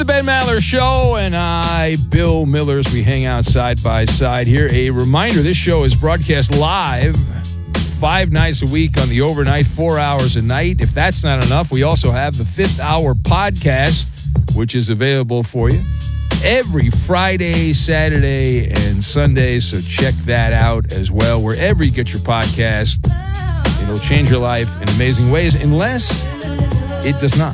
the Ben Maller Show, and I, Bill Millers, we hang out side by side here. A reminder, this show is broadcast live 5 nights a week on the overnight, 4 hours a night. If that's not enough, we also have the 5th Hour podcast, which is available for you every Friday, Saturday, and Sunday, so check that out as well. Wherever you get your podcast, it'll change your life in amazing ways, unless it does not.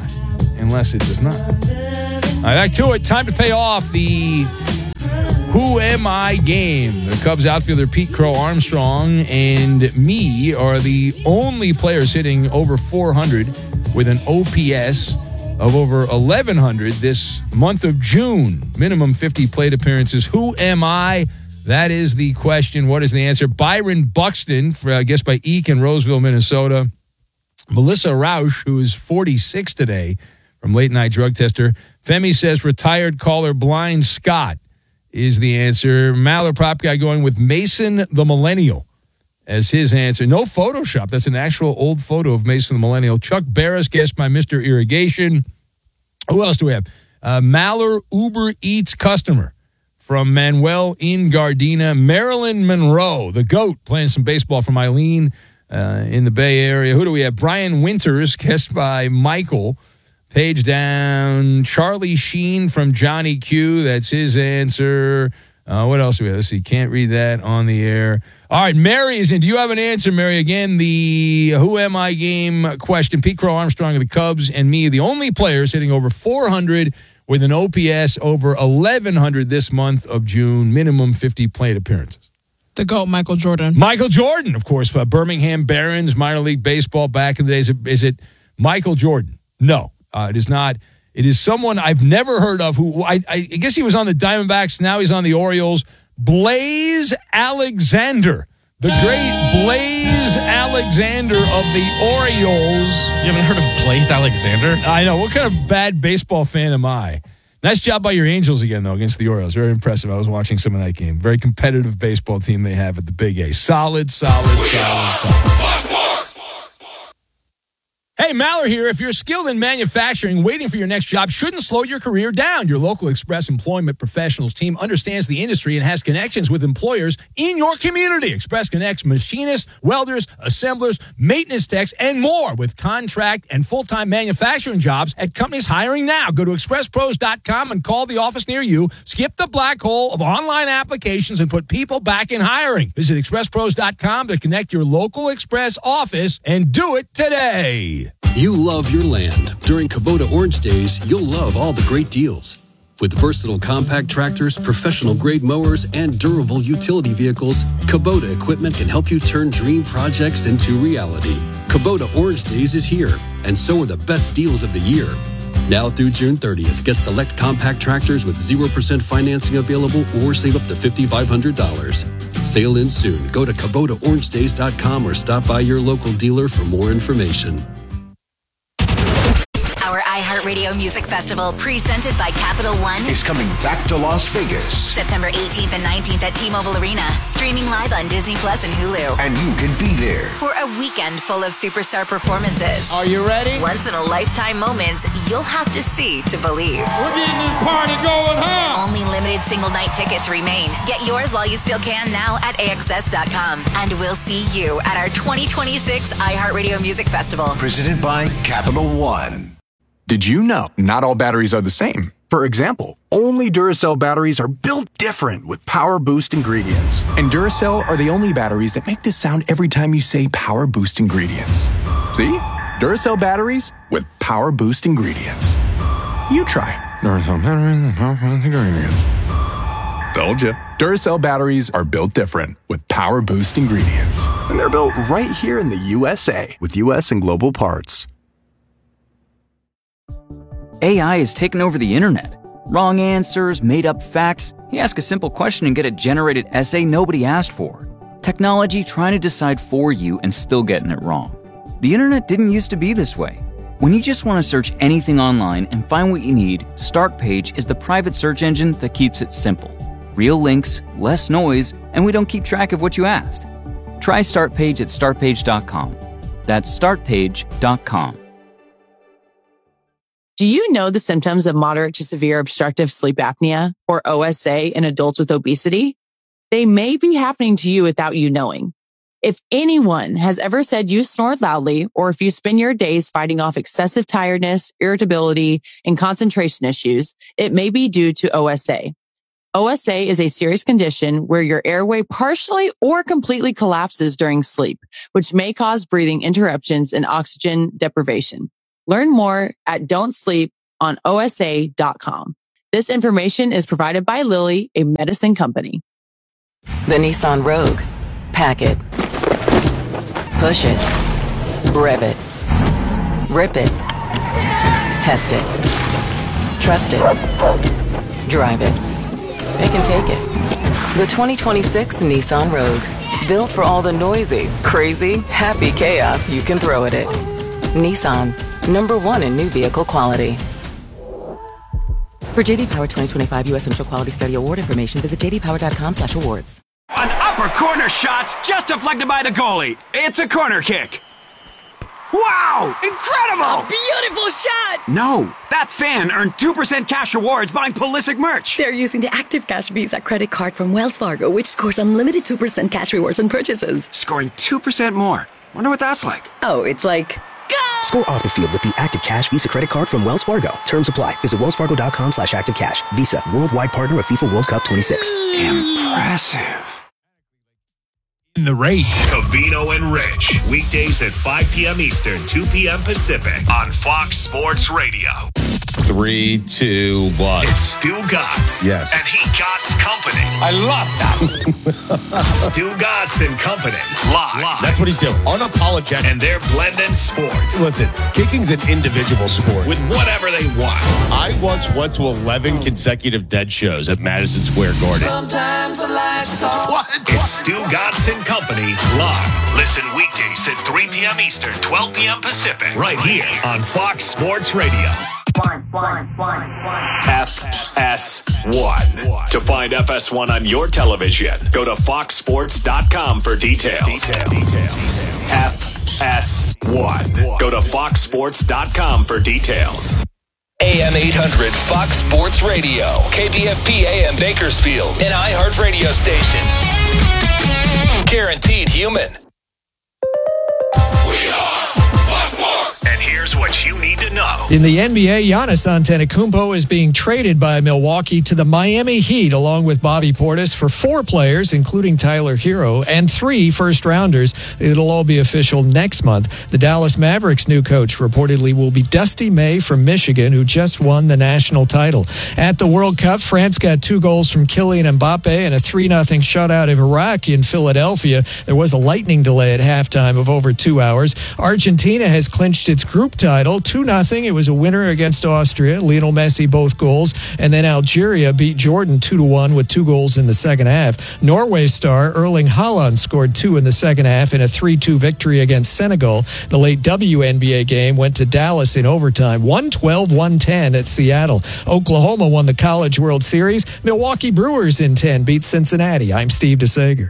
All right, back to it. Time to pay off the Who Am I game. The Cubs outfielder Pete Crow Armstrong and me are the only players hitting over 400 with an OPS of over 1,100 this month of June. Minimum 50 plate appearances. Who am I? That is the question. What is the answer? Byron Buxton, guessed by Eek in Roseville, Minnesota. Melissa Rausch, who is 46 today, from Late Night Drug Tester. Femi says retired caller Blind Scott is the answer. Maller Prop Guy going with Mason the Millennial as his answer. No Photoshop. That's an actual old photo of Mason the Millennial. Chuck Barris, guessed by Mr. Irrigation. Who else do we have? Maller Uber Eats customer from Manuel in Gardena. Marilyn Monroe, the GOAT, playing some baseball from Eileen in the Bay Area. Who do we have? Brian Winters, guessed by Michael. Page down, Charlie Sheen from Johnny Q. That's his answer. What else do we have? Let's see. Can't read that on the air. All right, Mary is in. Do you have an answer, Mary? Again, the Who Am I game question. Pete Crow Armstrong of the Cubs and me, the only players hitting over 400 with an OPS over 1,100 this month of June. Minimum 50 plate appearances. The GOAT, Michael Jordan. Michael Jordan, of course. Birmingham Barons, minor league baseball back in the days. Is it Michael Jordan? No. It is not. It is someone I've never heard of who I guess he was on the Diamondbacks. Now he's on the Orioles. Blaze Alexander. The great Blaze Alexander of the Orioles. You haven't heard of Blaze Alexander? I know. What kind of bad baseball fan am I? Nice job by your Angels again, though, against the Orioles. Very impressive. I was watching some of that game. Very competitive baseball team they have at the Big A. Solid. Hey, Maller here. If you're skilled in manufacturing, waiting for your next job shouldn't slow your career down. Your local Express Employment Professionals team understands the industry and has connections with employers in your community. Express connects machinists, welders, assemblers, maintenance techs, and more with contract and full-time manufacturing jobs at companies hiring now. Go to expresspros.com and call the office near you. Skip the black hole of online applications and put people back in hiring. Visit expresspros.com to connect your local Express office and do it today. You love your land. During Kubota Orange Days, you'll love all the great deals. With versatile compact tractors, professional-grade mowers, and durable utility vehicles, Kubota equipment can help you turn dream projects into reality. Kubota Orange Days is here, and so are the best deals of the year. Now through June 30th, get select compact tractors with 0% financing available or save up to $5,500. Sail in soon. Go to KubotaOrangeDays.com or stop by your local dealer for more information. Our iHeartRadio Music Festival, presented by Capital One, is coming back to Las Vegas. September 18th and 19th at T-Mobile Arena. Streaming live on Disney Plus and Hulu. And you can be there for a weekend full of superstar performances. Are you ready? Once-in-a-lifetime moments you'll have to see to believe. We're getting this party going, huh? Only limited single-night tickets remain. Get yours while you still can now at AXS.com. And we'll see you at our 2026 iHeartRadio Music Festival. Presented by Capital One. Did you know not all batteries are the same? For example, only Duracell batteries are built different with Power Boost ingredients. And Duracell are the only batteries that make this sound every time you say Power Boost ingredients. See? Duracell batteries with Power Boost ingredients. You try. Duracell batteries with Power Boost ingredients. Told you. Duracell batteries are built different with Power Boost ingredients. And they're built right here in the USA with US and global parts. AI has taken over the internet. Wrong answers, made-up facts. You ask a simple question and get a generated essay nobody asked for. Technology trying to decide for you and still getting it wrong. The internet didn't used to be this way. When you just want to search anything online and find what you need, Startpage is the private search engine that keeps it simple. Real links, less noise, and we don't keep track of what you asked. Try Startpage at startpage.com. That's startpage.com. Do you know the symptoms of moderate to severe obstructive sleep apnea, or OSA, in adults with obesity? They may be happening to you without you knowing. If anyone has ever said you snore loudly, or if you spend your days fighting off excessive tiredness, irritability, and concentration issues, it may be due to OSA. OSA is a serious condition where your airway partially or completely collapses during sleep, which may cause breathing interruptions and oxygen deprivation. Learn more at don'tsleeponosa.com. This information is provided by Lilly, a medicine company. The Nissan Rogue. Pack it. Push it. Rev it. Rip it. Test it. Trust it. Drive it. It can take it. The 2026 Nissan Rogue. Built for all the noisy, crazy, happy chaos you can throw at it. Nissan. #1 in new vehicle quality. For JD Power 2025 U.S. Initial Quality Study Award information, visit jdpower.com/awards. An upper corner shot's just deflected by the goalie. It's a corner kick. Wow! Incredible! A beautiful shot! No, that fan earned 2% cash rewards buying Pulisic merch. They're using the Active Cash Visa credit card from Wells Fargo, which scores unlimited 2% cash rewards on purchases. Scoring 2% more. Wonder what that's like. Oh, it's like... Score off the field with the Active Cash Visa credit card from Wells Fargo. Terms apply. Visit wellsfargo.com/activecash. Visa, worldwide partner of FIFA World Cup 26. Impressive. In the race. Covino and Rich. Weekdays at 5 p.m. Eastern, 2 p.m. Pacific on Fox Sports Radio. 3, 2, 1. It's Stu Gatz. Yes. And he Gatz Company. I love that. Stu Gatz and Company. Live. That's what he's doing. Unapologetic. And they're blending sports. Listen, kicking's an individual sport. With whatever they want. I once went to 11 consecutive Dead shows at Madison Square Garden. Sometimes I like to talk. What? It's Stu Gatz and Company live. Listen weekdays at 3 p.m. Eastern, 12 p.m. Pacific. Right here on Fox Sports Radio. FS1. To find FS1 on your television, go to foxsports.com for details. FS1. Go to foxsports.com for details. AM 800 Fox Sports Radio, KBFP AM Bakersfield, an iHeart radio station. Guaranteed human. We are Fox Sports. And here's what you need to know. In the NBA, Giannis Antetokounmpo is being traded by Milwaukee to the Miami Heat, along with Bobby Portis, for 4 players, including Tyler Hero, and 3 first-rounders. It'll all be official next month. The Dallas Mavericks' new coach reportedly will be Dusty May from Michigan, who just won the national title. At the World Cup, France got 2 goals from Kylian Mbappe and a 3-0 shutout of Iraq in Philadelphia. There was a lightning delay at halftime of over 2 hours. Argentina has clinched its group title, 2-0. It was a winner against Austria. Lionel Messi both goals. And then Algeria beat Jordan 2-1 with 2 goals in the second half. Norway star Erling Haaland scored 2 in the second half in a 3-2 victory against Senegal. The late WNBA game went to Dallas in overtime, 112-110 at Seattle. Oklahoma won the College World Series. Milwaukee Brewers in 10 beat Cincinnati. I'm Steve DeSager.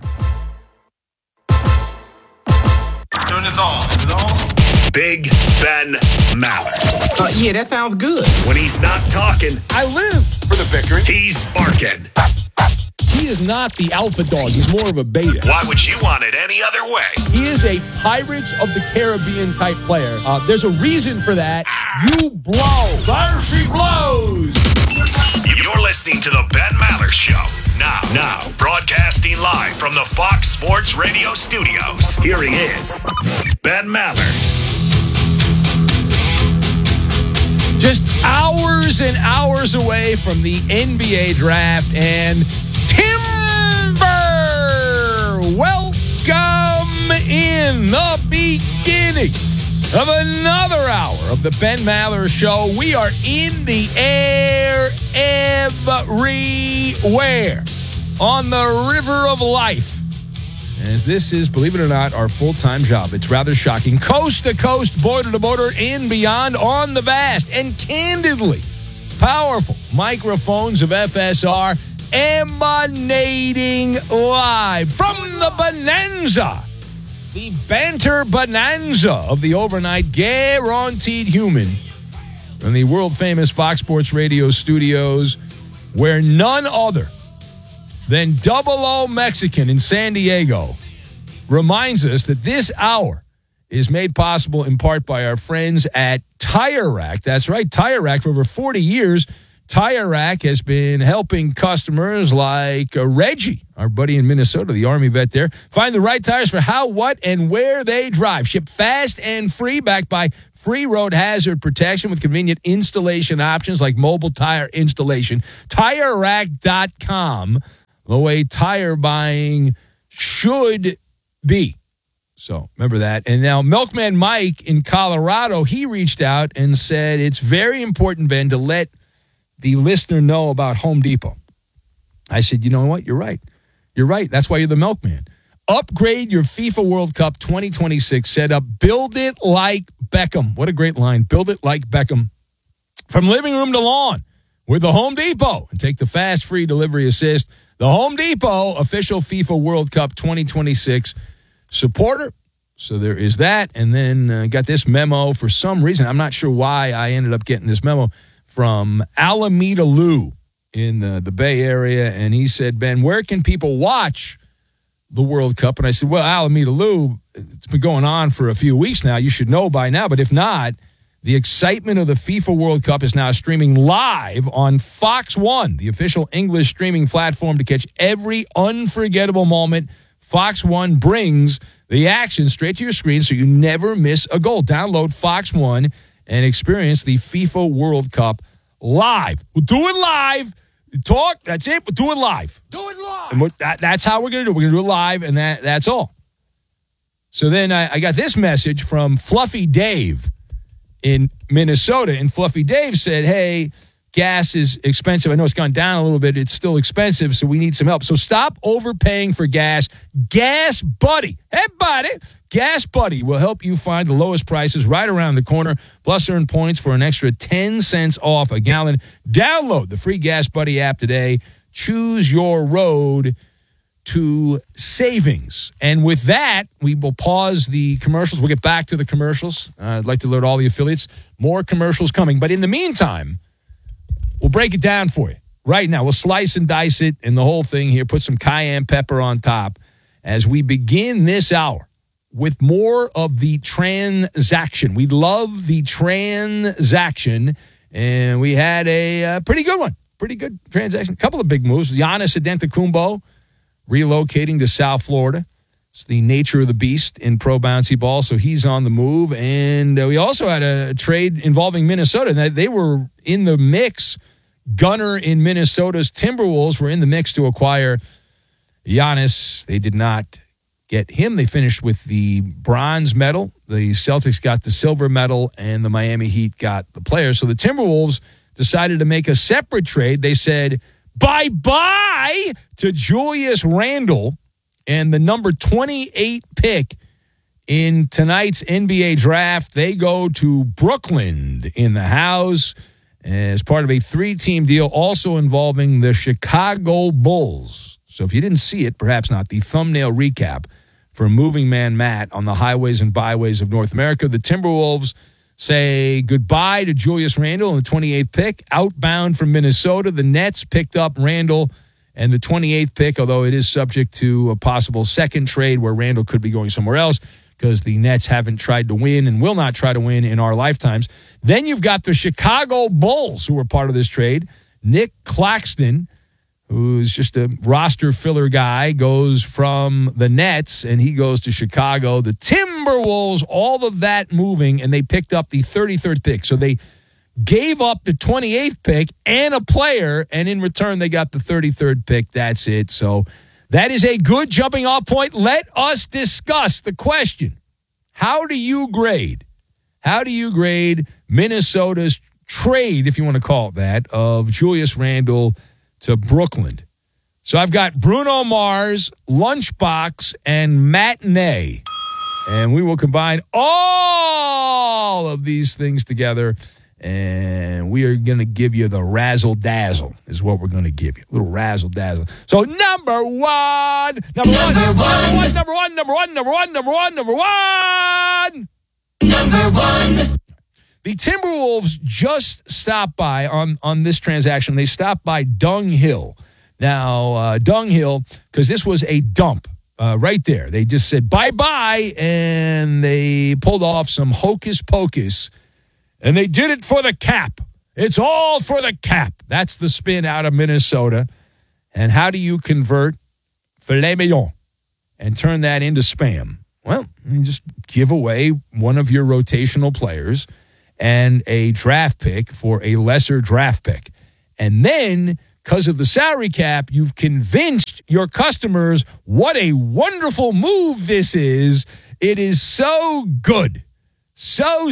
Turn this on. Big Ben Maller. Yeah, that sounds good. When he's not talking, I live for the victory. He's barking. He is not the alpha dog. He's more of a beta. Why would you want it any other way? He is a Pirates of the Caribbean type player. There's a reason for that. You blow. There she blows. You're listening to the Ben Maller Show. Now, broadcasting live from the Fox Sports Radio studios. Here he is, Ben Maller. Just hours and hours away from the NBA draft, and Timber, welcome in the beginning of another hour of the Ben Maller Show. We are in the air everywhere on the river of life, as this is, believe it or not, our full-time job. It's rather shocking. Coast to coast, border to border, and beyond on the vast and candidly powerful microphones of FSR, emanating live from the Bonanza, the banter bonanza of the overnight guaranteed human. from the world-famous Fox Sports Radio studios, where none other than Double O Mexican in San Diego reminds us that this hour is made possible in part by our friends at Tire Rack. That's right, Tire Rack. For over 40 years, Tire Rack has been helping customers like Reggie, our buddy in Minnesota, the Army vet there, find the right tires for how, what, and where they drive. Ship fast and free, backed by free road hazard protection with convenient installation options like mobile tire installation. TireRack.com, the way tire buying should be. So remember that. And now Milkman Mike in Colorado, he reached out and said, it's very important, Ben, to let the listener know about Home Depot. I said, you know what? You're right. You're right. That's why you're the milkman. Upgrade your FIFA World Cup 2026 setup. Build it like Beckham. What a great line. Build it like Beckham. From living room to lawn with the Home Depot. And take the fast, free delivery assist. The Home Depot official FIFA World Cup 2026 supporter. So there is that. And then got this memo for some reason. I'm not sure why I ended up getting this memo from Alameda Lou in the Bay Area. And he said, Ben, where can people watch the World Cup? And I said, well, Alameda Lou, it's been going on for a few weeks now. You should know by now. But if not, the excitement of the FIFA World Cup is now streaming live on Fox One, the official English streaming platform to catch every unforgettable moment. Fox One brings the action straight to your screen so you never miss a goal. Download Fox One and experience the FIFA World Cup live. We'll do it live. Talk, that's it. We'll do it live. Do it live. And that's how we're going to do it. We're going to do it live, and that's all. So then I got this message from Fluffy Dave in Minnesota, and Fluffy Dave said, hey, gas is expensive. I know it's gone down a little bit. It's still expensive, so we need some help. So stop overpaying for gas. Gas Buddy. Hey, buddy. Gas Buddy will help you find the lowest prices right around the corner, plus earn points for an extra 10 cents off a gallon. Download the free Gas Buddy app today. Choose your road to savings. And with that, we will pause the commercials. We'll get back to the commercials. I'd like to alert all the affiliates. More commercials coming. But in the meantime, we'll break it down for you right now. We'll slice and dice it and the whole thing here. Put some cayenne pepper on top as we begin this hour with more of the transaction. We love the transaction, and we had a pretty good one. Pretty good transaction. A couple of big moves. Giannis Antetokounmpo relocating to South Florida. It's the nature of the beast in pro bouncy ball, so he's on the move. And we also had a trade involving Minnesota. They were in the mix. Gunner in Minnesota's Timberwolves were in the mix to acquire Giannis. They did not get him. They finished with the bronze medal. The Celtics got the silver medal, and the Miami Heat got the player. So the Timberwolves decided to make a separate trade. They said bye-bye to Julius Randle and the number 28 pick in tonight's NBA draft. They go to Brooklyn in the house as part of a 3-team deal also involving the Chicago Bulls. So if you didn't see it, perhaps not, the thumbnail recap for Moving Man Matt on the highways and byways of North America. The Timberwolves say goodbye to Julius Randle and the 28th pick. Outbound from Minnesota, the Nets picked up Randle and the 28th pick, although it is subject to a possible second trade where Randle could be going somewhere else because the Nets haven't tried to win and will not try to win in our lifetimes. Then you've got the Chicago Bulls, who were part of this trade. Nick Claxton, who's just a roster filler guy, goes from the Nets, and he goes to Chicago. The Timberwolves, all of that moving, and they picked up the 33rd pick. So they gave up the 28th pick and a player, and in return they got the 33rd pick. That's it. So that is a good jumping off point. Let us discuss the question. How do you grade Minnesota's trade, if you want to call it that, of Julius Randle to Brooklyn? So I've got Bruno Mars, Lunchbox, and Matinee. And we will combine all of these things together, and we are going to give you the razzle-dazzle is what we're going to give you. A little razzle-dazzle. So number one. The Timberwolves just stopped by on this transaction. They stopped by Dung Hill. Now, Dung Hill, because this was a dump right there. They just said bye-bye, and they pulled off some hocus pocus, and they did it for the cap. It's all for the cap. That's the spin out of Minnesota. And how do you convert filet mignon and turn that into spam? Well, you just give away one of your rotational players and a draft pick for a lesser draft pick. And then, because of the salary cap, you've convinced your customers what a wonderful move this is. It is so good. So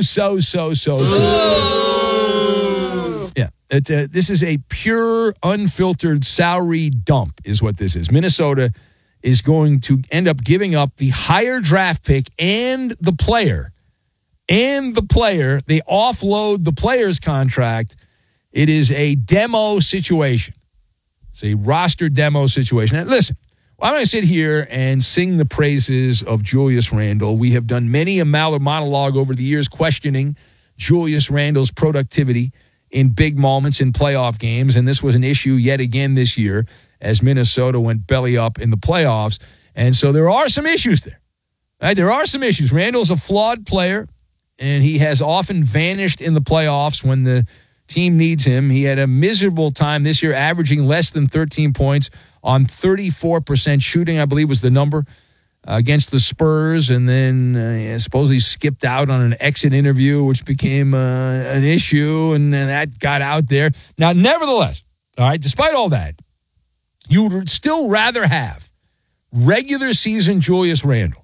good. Yeah, this is a pure, unfiltered salary dump is what this is. Minnesota is going to end up giving up the higher draft pick and the player. They offload the player's contract. It is a demo situation. It's a roster demo situation. Now, listen, I'm going to sit here and sing the praises of Julius Randle. We have done many a monologue over the years questioning Julius Randle's productivity in big moments in playoff games, and this was an issue yet again this year as Minnesota went belly up in the playoffs. And so there are some issues there. Right? There are some issues. Randle's a flawed player, and he has often vanished in the playoffs when the team needs him. He had a miserable time this year, averaging less than 13 points on 34% shooting, I believe was the number, against the Spurs. And then supposedly skipped out on an exit interview, which became an issue, and that got out there. Now, nevertheless, all right, despite all that, you would still rather have regular season Julius Randle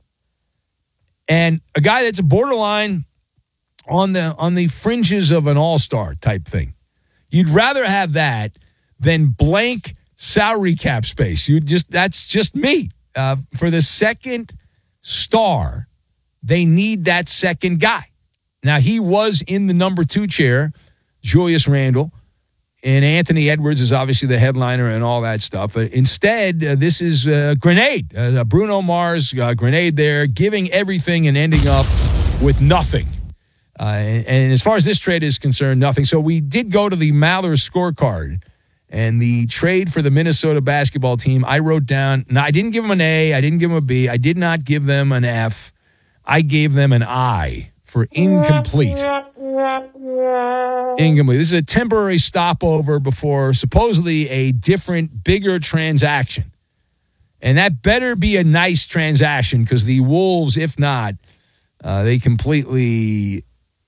and a guy that's a borderline on the fringes of an all-star type thing. You'd rather have that than blank salary cap space. That's just me. For the second star, they need that second guy. Now, he was in the number 2 chair, Julius Randle, and Anthony Edwards is obviously the headliner and all that stuff. Instead, this is a grenade, Bruno Mars grenade there, giving everything and ending up with nothing. And as far as this trade is concerned, nothing. So we did go to the Maller scorecard, and the trade for the Minnesota basketball team, I wrote down, now I didn't give them an A, I didn't give them a B, I did not give them an F. I gave them an I for incomplete. Incomplete. This is a temporary stopover before supposedly a different, bigger transaction. And that better be a nice transaction, because the Wolves, if not, they completely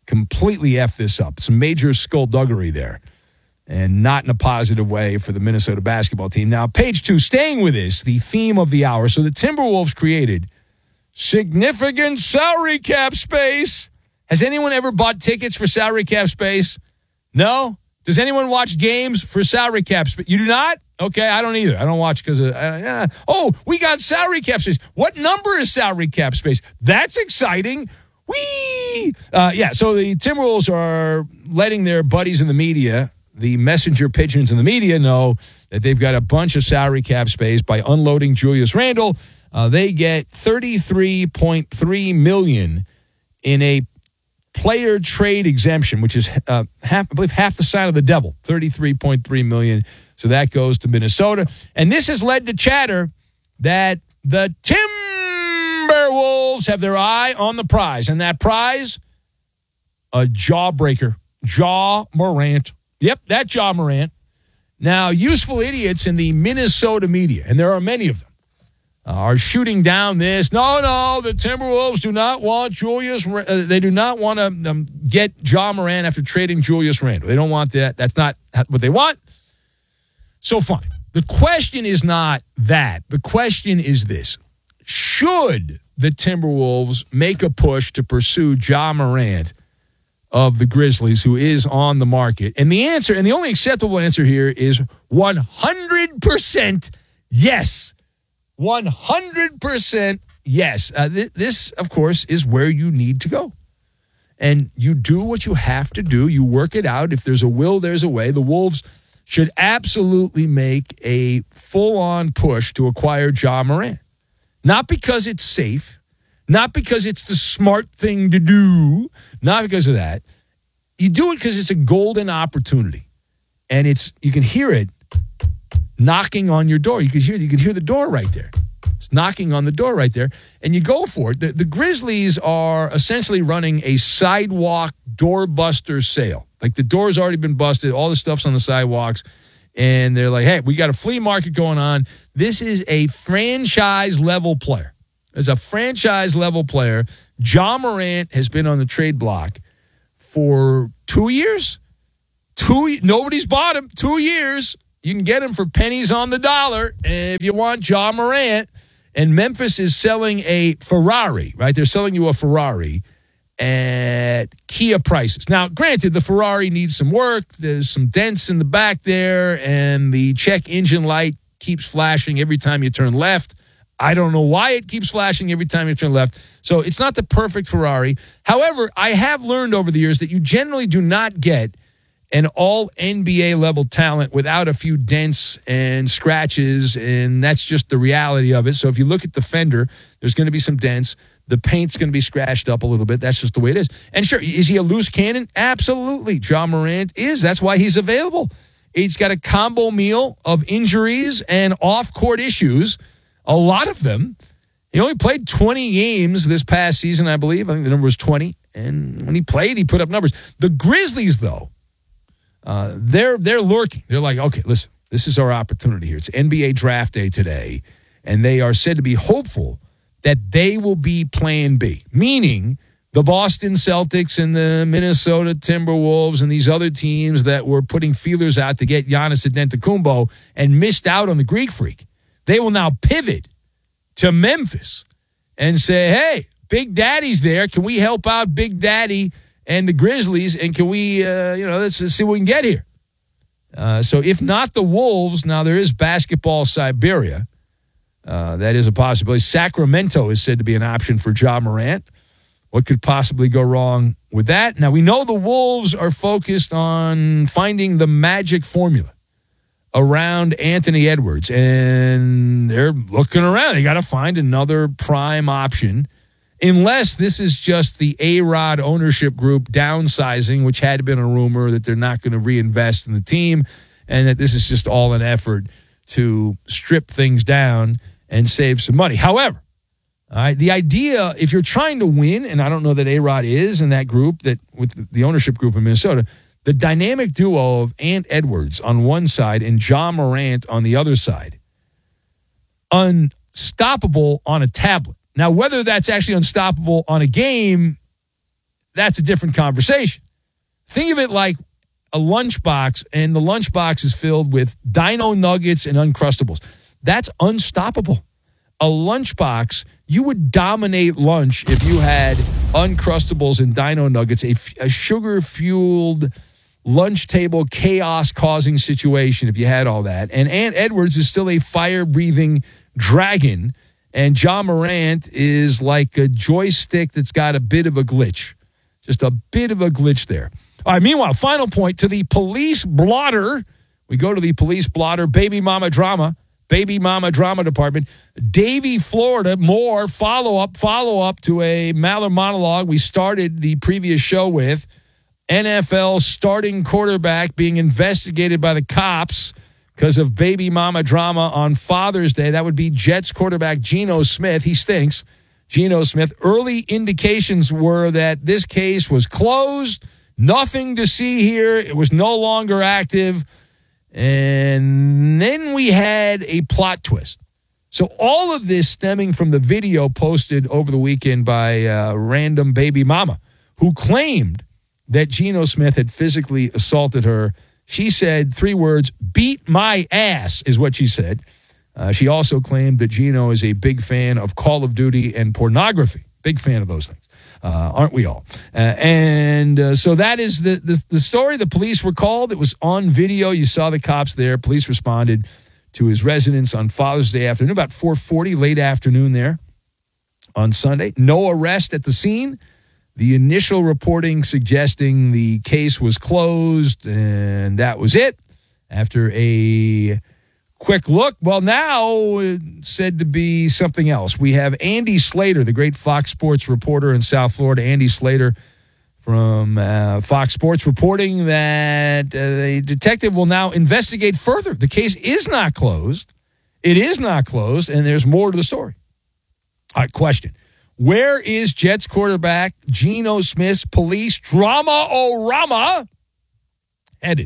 F this up. Some major skullduggery there, and not in a positive way for the Minnesota basketball team. Now, page 2, staying with this, the theme of the hour. So the Timberwolves created significant salary cap space. Has anyone ever bought tickets for salary cap space? No? Does anyone watch games for salary cap space? You do not? Okay, I don't either. I don't watch because of... we got salary cap space. What number is salary cap space? That's exciting. Whee! So the Timberwolves are letting their buddies in the media, the messenger pigeons in the media, know that they've got a bunch of salary cap space by unloading Julius Randle. They get $33.3 million in a player trade exemption, which is I believe half the sign of the devil, $33.3 million. So that goes to Minnesota. And this has led to chatter that the Timberwolves have their eye on the prize. And that prize, a jawbreaker, Ja Morant. Yep, that Ja Morant. Now, useful idiots in the Minnesota media, and there are many of them, are shooting down this. No, the Timberwolves do not want Julius. They do not want to get Ja Morant after trading Julius Randle. They don't want that. That's not what they want. So fine. The question is not that. The question is this. Should the Timberwolves make a push to pursue Ja Morant of the Grizzlies, who is on the market? And the answer, and the only acceptable answer here, is 100% yes. 100% yes. This, of course, is where you need to go. And you do what you have to do. You work it out. If there's a will, there's a way. The Wolves should absolutely make a full-on push to acquire Ja Morant. Not because it's safe, not because it's the smart thing to do, not because of that. you do it because it's a golden opportunity. And you can hear it knocking on your door. You can hear the door right there. It's knocking on the door right there. And you go for it. The Grizzlies are essentially running a sidewalk doorbuster sale. Like the door's already been busted. All the stuff's on the sidewalks. And they're like, hey, we got a flea market going on. This is a franchise-level player. As a franchise-level player, Ja Morant has been on the trade block for 2 years. Nobody's bought him. 2 years. You can get him for pennies on the dollar if you want Ja Morant. And Memphis is selling a Ferrari, right? They're selling you a Ferrari at Kia prices. Now, granted, the Ferrari needs some work. There's some dents in the back there, and the check engine light keeps flashing every time you turn left. I don't know why it keeps flashing every time you turn left. So it's not the perfect Ferrari. However, I have learned over the years that you generally do not get an all-NBA level talent without a few dents and scratches, and that's just the reality of it. So if you look at the fender, there's going to be some dents. The paint's going to be scratched up a little bit. That's just the way it is. And sure, is he a loose cannon? Absolutely. Ja Morant is. That's why he's available. He's got a combo meal of injuries and off-court issues, a lot of them. He only played 20 games this past season, I believe. I think the number was 20. And when he played, he put up numbers. The Grizzlies, though, they're lurking. They're like, okay, listen, this is our opportunity here. It's NBA draft day today, and they are said to be hopeful that they will be plan B, meaning the Boston Celtics and the Minnesota Timberwolves and these other teams that were putting feelers out to get Giannis Antetokounmpo and missed out on the Greek Freak. They will now pivot to Memphis and say, hey, Big Daddy's there. Can we help out Big Daddy and the Grizzlies, and can we, let's see what we can get here. So if not the Wolves, now there is basketball Siberia. That is a possibility. Sacramento is said to be an option for Ja Morant. What could possibly go wrong with that? Now, we know the Wolves are focused on finding the magic formula around Anthony Edwards, and they're looking around. They got to find another prime option. Unless this is just the A-Rod ownership group downsizing, which had been a rumor that they're not going to reinvest in the team, and that this is just all an effort to strip things down and save some money. However, the idea, if you're trying to win, and I don't know that A-Rod is in that group, that with the ownership group in Minnesota, the dynamic duo of Ant Edwards on one side and Ja Morant on the other side, unstoppable on a tablet. Now, whether that's actually unstoppable on a game, that's a different conversation. Think of it like a lunchbox, and the lunchbox is filled with Dino Nuggets and Uncrustables. That's unstoppable. A lunchbox, you would dominate lunch if you had Uncrustables and Dino Nuggets, a sugar-fueled lunch table chaos-causing situation if you had all that. And Ant Edwards is still a fire-breathing dragon, and Ja Morant is like a joystick that's got a bit of a glitch. Just a bit of a glitch there. All right, meanwhile, final point to the police blotter. We go to the police blotter, Baby Mama Drama Department. Davie, Florida, more follow-up to a Maller monologue we started the previous show with. NFL starting quarterback being investigated by the cops because of baby mama drama on Father's Day. That would be Jets quarterback Geno Smith. He stinks. Geno Smith. Early indications were that this case was closed. Nothing to see here. It was no longer active. And then we had a plot twist. So all of this stemming from the video posted over the weekend by random baby mama who claimed that Geno Smith had physically assaulted her. She said 3 words, beat my ass, is what she said. She also claimed that Geno is a big fan of Call of Duty and pornography. Big fan of those things. Aren't we all? So that is the story. The police were called. It was on video. You saw the cops there. Police responded to his residence on Father's Day afternoon, about 4:40, late afternoon there on Sunday. No arrest at the scene. The initial reporting suggesting the case was closed, and that was it. After a quick look, well, now it's said to be something else. We have Andy Slater, the great Fox Sports reporter in South Florida. Andy Slater from Fox Sports reporting that a detective will now investigate further. The case is not closed. It is not closed, and there's more to the story. All right, question. Where is Jets quarterback Geno Smith's police drama-o-rama headed?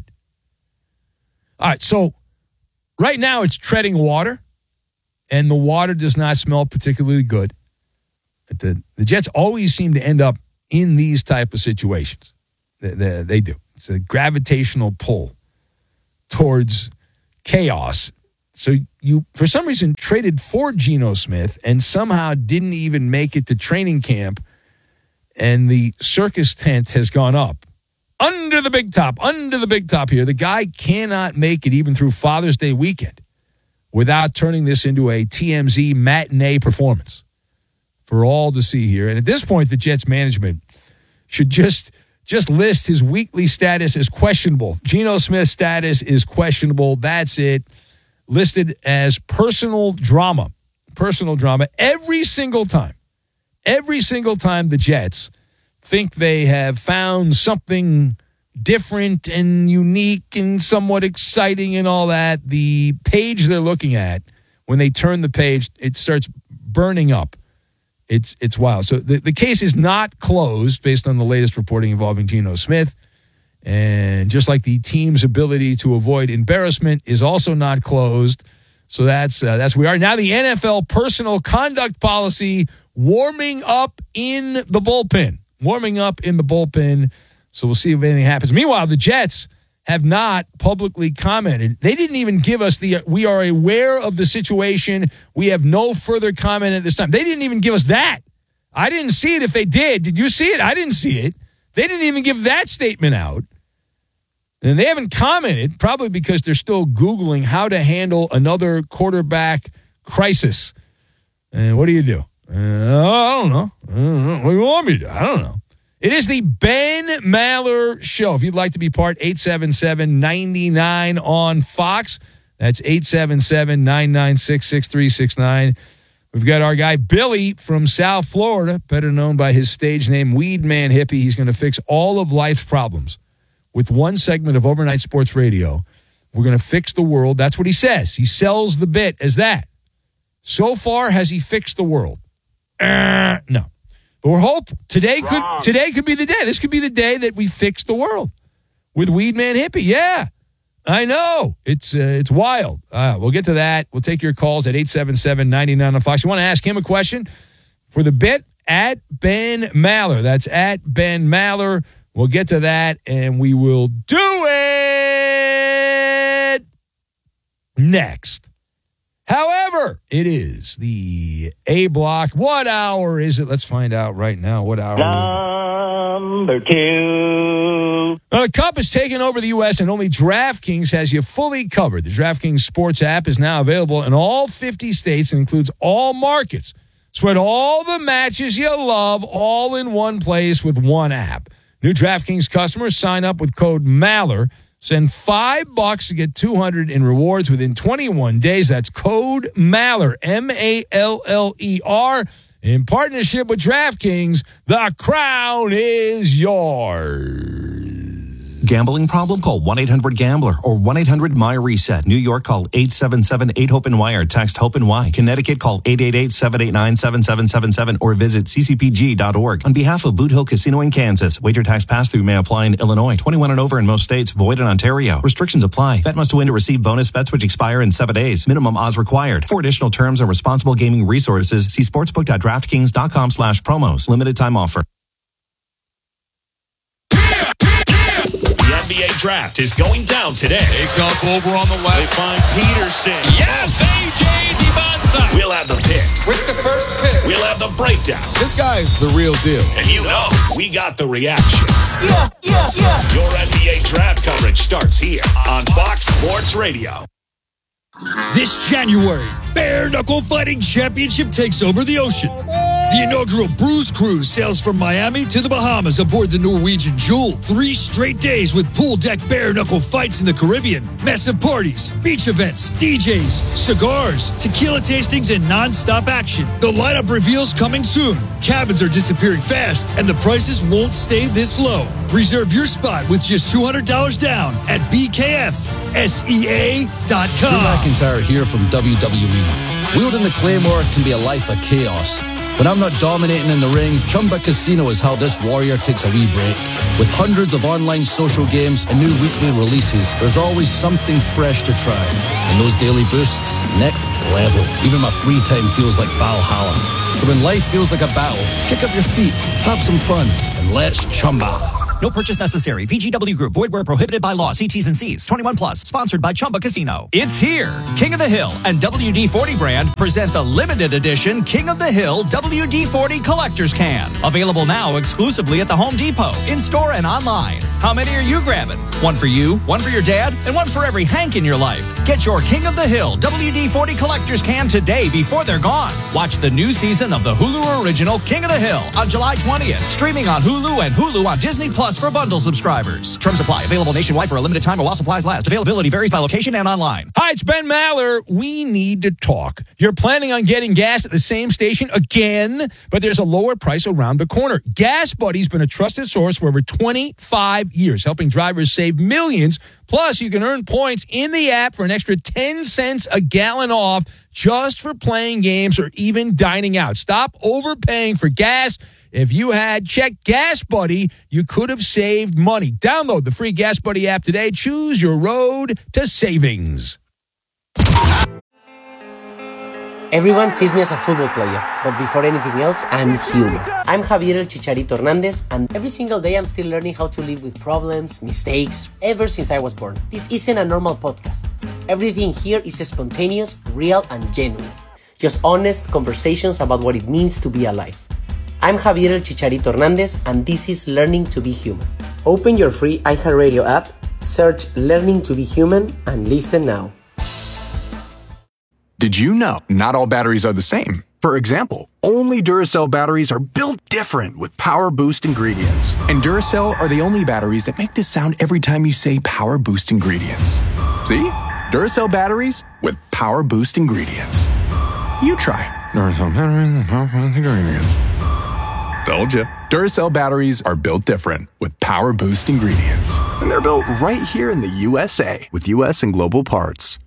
All right, so right now it's treading water, and the water does not smell particularly good. The Jets always seem to end up in these type of situations. They do. It's a gravitational pull towards chaos. So you, for some reason, traded for Geno Smith and somehow didn't even make it to training camp, and the circus tent has gone up. Under the big top here. The guy cannot make it even through Father's Day weekend without turning this into a TMZ matinee performance for all to see here. And at this point, the Jets management should just list his weekly status as questionable. Geno Smith's status is questionable. That's it. Listed as personal drama. Personal drama. Every single time the Jets think they have found something different and unique and somewhat exciting and all that, the page they're looking at, when they turn the page, it starts burning up. It's wild. So the case is not closed based on the latest reporting involving Geno Smith. And just like the team's ability to avoid embarrassment is also not closed. So that's where we are. Now the NFL personal conduct policy warming up in the bullpen. So we'll see if anything happens. Meanwhile, the Jets have not publicly commented. They didn't even give us we are aware of the situation. We have no further comment at this time. They didn't even give us that. I didn't see it if they did. Did you see it? I didn't see it. They didn't even give that statement out. And they haven't commented, probably because they're still Googling how to handle another quarterback crisis. And what do you do? I don't know. What do you want me to do? I don't know. It is the Ben Maller Show. If you'd like to be part, 877-99 on Fox. That's 877-996-6369. We've got our guy Billy from South Florida, better known by his stage name, Weedman Hippie. He's going to fix all of life's problems with one segment of overnight sports radio. We're going to fix the world. That's what he says. He sells the bit as that. So far, has he fixed the world? No. But we're hopeful. Today could be the day. This could be the day that we fix the world with Weedman Hippie. Yeah, I know. It's wild. We'll get to that. We'll take your calls at 877-99 on Fox. You want to ask him a question for the bit? At Ben Maller. That's at Ben Maller. We'll get to that, and we will do it next. However, it is the A block. What hour is it? Let's find out right now. What hour? Number 2. The Cup is taking over the U.S., and only DraftKings has you fully covered. The DraftKings Sports app is now available in all 50 states and includes all markets. Sweat all the matches you love all in one place with one app. New DraftKings customers sign up with code MALLER. Send $5 to get $200 in rewards within 21 days. That's code MALLER, MALLER. In partnership with DraftKings, the crown is yours. Gambling problem? Call 1-800-GAMBLER or 1-800-MY-RESET. New York, call 877-8-HOPE-NY or text HOPE-NY. Connecticut, call 888-789-7777 or visit ccpg.org. On behalf of Boot Hill Casino in Kansas, wager tax pass-through may apply in Illinois. 21 and over in most states. Void in Ontario. Restrictions apply. Bet must win to receive bonus bets which expire in 7 days. Minimum odds required. For additional terms and responsible gaming resources, see sportsbook.draftkings.com/promos. Limited time offer. NBA draft is going down today. Takeoff over on the left. They find Peterson. Yes, A.J. Dibonsa. We'll have the picks. With the first pick. We'll have the breakdown. This guy's the real deal. And you know, we got the reactions. Yeah. Your NBA draft coverage starts here on Fox Sports Radio. This January, Bare Knuckle Fighting Championship takes over the ocean. The The inaugural Bruise Cruise sails from Miami to the Bahamas aboard the Norwegian Jewel. 3 straight days with pool deck bare-knuckle fights in the Caribbean, massive parties, beach events, DJs, cigars, tequila tastings, and non-stop action. The lineup reveals coming soon. Cabins are disappearing fast, and the prices won't stay this low. Reserve your spot with just $200 down at BKFSEA.com. Drew McIntyre here from WWE. Wielding the Claymore can be a life of chaos. When I'm not dominating in the ring, Chumba Casino is how this warrior takes a wee break. With hundreds of online social games and new weekly releases, there's always something fresh to try. And those daily boosts, next level. Even my free time feels like Valhalla. So when life feels like a battle, kick up your feet, have some fun, and let's Chumba. No purchase necessary. VGW Group. Void where prohibited by law. See T's and C's. 21 plus. Sponsored by Chumba Casino. It's here. King of the Hill and WD-40 brand present the limited edition King of the Hill WD-40 Collector's Can. Available now exclusively at the Home Depot, in-store and online. How many are you grabbing? One for you, one for your dad, and one for every Hank in your life. Get your King of the Hill WD-40 Collector's Can today before they're gone. Watch the new season of the Hulu original King of the Hill on July 20th. Streaming on Hulu and Hulu on Disney Plus for bundle subscribers. Terms apply. Available nationwide for a limited time or while supplies last. Availability varies by location and online. Hi, it's Ben Maller. We need to talk. You're planning on getting gas at the same station again, but there's a lower price around the corner. Gas Buddy's been a trusted source for over 25 years, helping drivers save millions. Plus, you can earn points in the app for an extra 10 cents a gallon off just for playing games or even dining out. Stop overpaying for gas. If you had checked Gas Buddy, you could have saved money. Download the free Gas Buddy app today. Choose your road to savings. Everyone sees me as a football player, but before anything else, I'm human. I'm Javier El Chicharito Hernandez, and every single day I'm still learning how to live with problems, mistakes, ever since I was born. This isn't a normal podcast. Everything here is spontaneous, real, and genuine. Just honest conversations about what it means to be alive. I'm Javier El Chicharito Hernandez, and this is Learning to be Human. Open your free iHeartRadio app, search Learning to be Human, and listen now. Did you know not all batteries are the same? For example, only Duracell batteries are built different with Power Boost ingredients. And Duracell are the only batteries that make this sound every time you say Power Boost ingredients. See? Duracell batteries with Power Boost ingredients. You try Duracell batteries with Power Boost ingredients. Told you. Duracell batteries are built different with Power Boost ingredients. And they're built right here in the USA with US and global parts.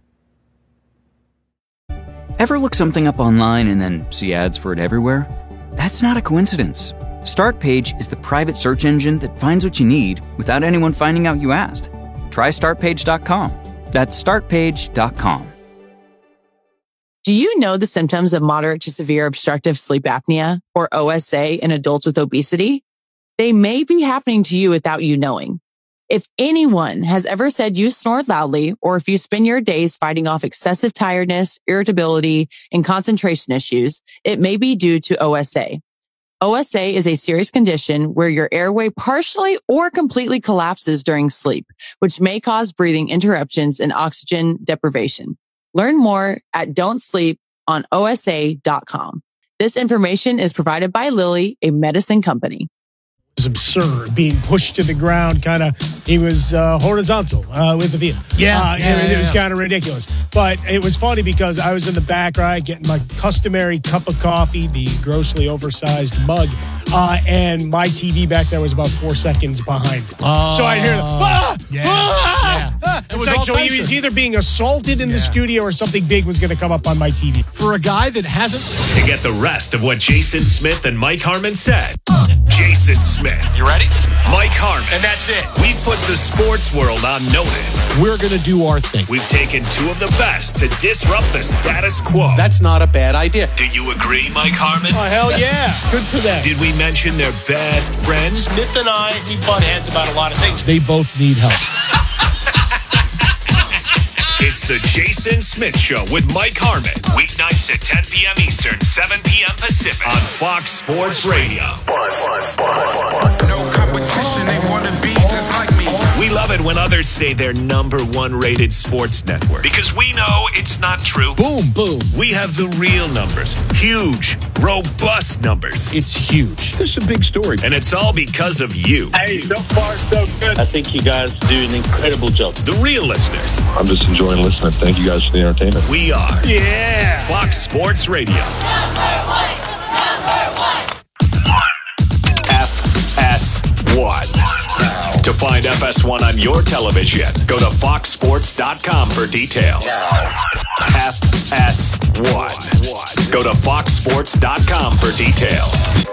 Ever look something up online and then see ads for it everywhere? That's not a coincidence. StartPage is the private search engine that finds what you need without anyone finding out you asked. Try StartPage.com. That's StartPage.com. Do you know the symptoms of moderate to severe obstructive sleep apnea, or OSA, in adults with obesity? They may be happening to you without you knowing. If anyone has ever said you snore loudly, or if you spend your days fighting off excessive tiredness, irritability, and concentration issues, it may be due to OSA. OSA is a serious condition where your airway partially or completely collapses during sleep, which may cause breathing interruptions and oxygen deprivation. Learn more at don'tsleeponosa.com. This information is provided by Lilly, a medicine company. It was absurd, being pushed to the ground, he was horizontal with the vehicle. It was kind of ridiculous. But it was funny because I was in the back, right, getting my customary cup of coffee, the grossly oversized mug, and my TV back there was about 4 seconds behind it. So I hear It's like, so he was either being assaulted in the studio or something big was going to come up on my TV. For a guy that hasn't... To get the rest of what Jason Smith and Mike Harmon said. Jason Smith. You ready? Mike Harmon. And that's it. We've put the sports world on notice. We're going to do our thing. We've taken two of the best to disrupt the status quo. That's not a bad idea. Do you agree, Mike Harmon? Oh, hell yeah. Good for them. Did we mention their best friends? Smith and I, we butt heads about a lot of things. They both need help. It's the Jason Smith Show with Mike Harmon. Weeknights at 10 p.m. Eastern, 7 p.m. Pacific on Fox Sports Radio. No competition, they want to be just like me. We love love it when others say they're #1 rated sports network. Because we know it's not true. Boom, boom. We have the real numbers. Huge, robust numbers. It's huge. This is a big story. And it's all because of you. Hey, so far so good. I think you guys do an incredible job. The real listeners. I'm just enjoying listening. Thank you guys for the entertainment. We are. Yeah. Fox Sports Radio. FS1. To find FS1 on your television, go to foxsports.com for details. FS1. Go to foxsports.com for details.